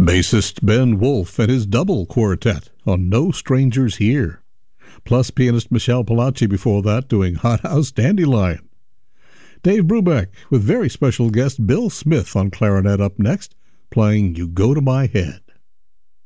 Bassist Ben Wolf and his double quartet on No Strangers Here. Plus pianist Michelle Palacci before that doing Hot House Dandelion. Dave Brubeck with very special guest Bill Smith on clarinet up next, playing You Go to My Head.